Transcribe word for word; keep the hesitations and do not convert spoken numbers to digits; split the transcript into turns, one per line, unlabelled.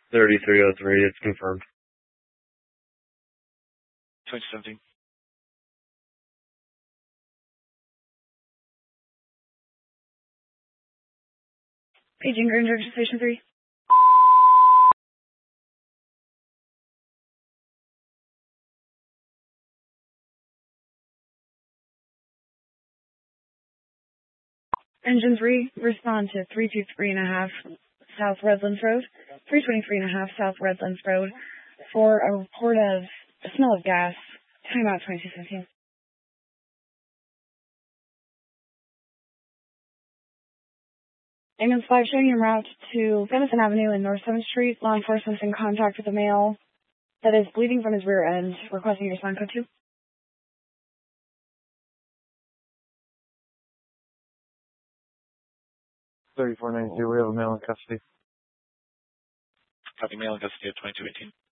thirty-three oh three, it's confirmed.
twenty seventeen.
Paging Grand Junction Station three. Engine three, respond to three two three and a half South Redlands Road, three twenty-three and a half South Redlands Road, for a report of a smell of gas. Timeout twenty-two fifteen. Ambulance five showing en route to Venison Avenue and North seventh Street. Law enforcement's in contact with a male that is bleeding from his rear end, requesting your respond code two.
thirty-four ninety-two, we have a male in custody.
Copy, male in custody at twenty-two eighteen.